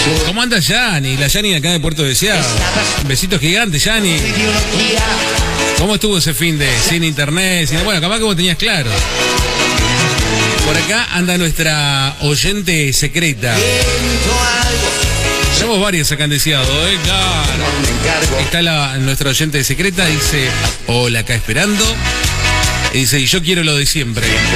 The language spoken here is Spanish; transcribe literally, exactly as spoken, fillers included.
¿Cómo anda Yani? La Yani acá de Puerto Deseado. Un besito gigante, Yani. ¿Cómo estuvo ese fin de sin internet? Sin... Bueno, capaz que vos tenías claro. Por acá anda nuestra oyente secreta. Somos varios acá en Deseado, ¿eh? Claro. Está la, nuestra oyente secreta, dice, hola, acá esperando. Y dice, y yo quiero lo de siempre.